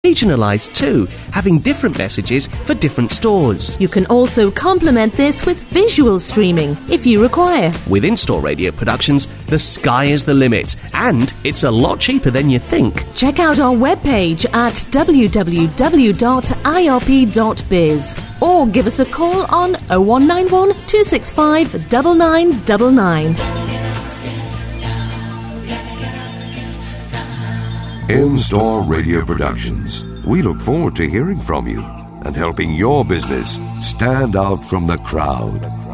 regionalised too, having different messages for different stores. You can also complement this with visual streaming if you require. With in-store radio productions, the sky is the limit, and it's a lot cheaper than you think. Check out our webpage at www.irp.biz or give us a call on 0191 265 9999. In-store radio productions. We look forward to hearing from you and helping your business stand out from the crowd.